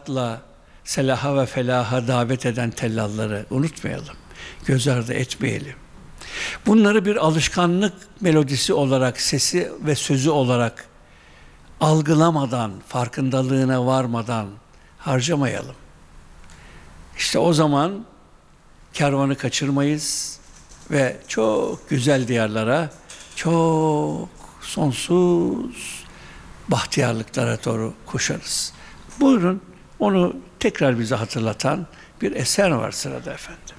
hayatla selaha ve felaha davet eden tellalları unutmayalım. Göz ardı etmeyelim. Bunları bir alışkanlık melodisi olarak, sesi ve sözü olarak algılamadan, farkındalığına varmadan harcamayalım. İşte o zaman kervanı kaçırmayız ve çok güzel diyarlara, çok sonsuz bahtiyarlıklara doğru koşarız. Buyurun, onu tekrar bize hatırlatan bir eser var sırada efendim.